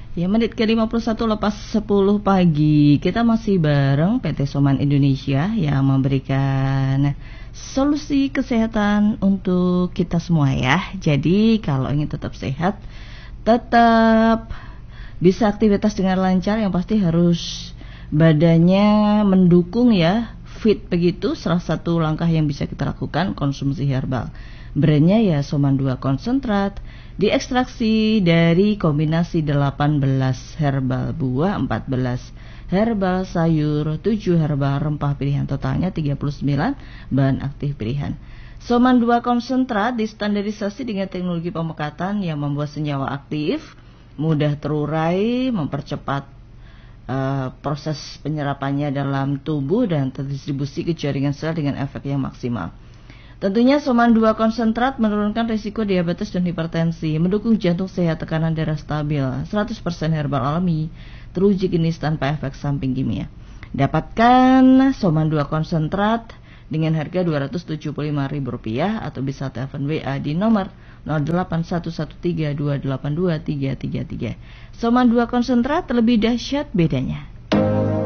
Ya, menit ke-51 lepas 10 pagi. Kita masih bareng PT Soman Indonesia yang memberikan solusi kesehatan untuk kita semua ya. Jadi kalau ingin tetap sehat, tetap bisa aktivitas dengan lancar, yang pasti harus badannya mendukung ya, fit begitu. Salah satu langkah yang bisa kita lakukan konsumsi herbal. Brandnya ya Soman 2 konsentrat, diekstraksi dari kombinasi 18 herbal buah, 14 herbal sayur, 7 herbal rempah pilihan, totalnya 39 bahan aktif pilihan. Soman 2 konsentrat distandarisasi dengan teknologi pemekatan yang membuat senyawa aktif mudah terurai, mempercepat proses penyerapannya dalam tubuh dan terdistribusi ke jaringan sel dengan efek yang maksimal. Tentunya Soman 2 konsentrat menurunkan risiko diabetes dan hipertensi, mendukung jantung sehat, tekanan darah stabil, 100% herbal alami, teruji klinis tanpa efek samping kimia. Dapatkan Soman 2 konsentrat dengan harga Rp275.000 atau bisa telepon WA di nomor 081132822333. Soman 2 konsentrat, lebih dahsyat bedanya.